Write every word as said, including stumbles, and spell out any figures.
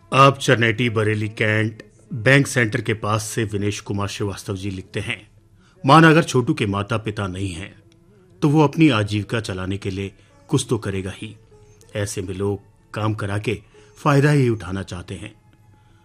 आप चरनेटी Bareilly cantt bank centre के पास से विनेश कुमार श्रीवास्तव जी लिखते हैं, माना अगर छोटू के माता पिता नहीं हैं तो वो अपनी आजीविका चलाने के लिए कुछ तो करेगा ही। ऐसे में लोग काम करा के फायदा ही उठाना चाहते हैं।